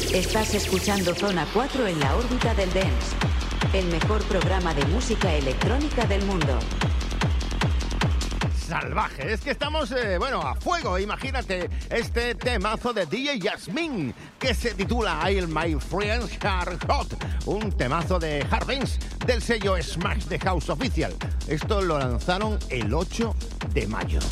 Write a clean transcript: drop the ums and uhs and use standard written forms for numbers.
Estás escuchando Zona 4 en la órbita del dance. El mejor programa de música electrónica del mundo. Salvaje, es que estamos, a fuego. Imagínate este temazo de DJ Yasmin que se titula I'll My Friends Are Hot, un temazo de Hard Dance del sello Smash de House Official. Esto lo lanzaron el 8 de mayo.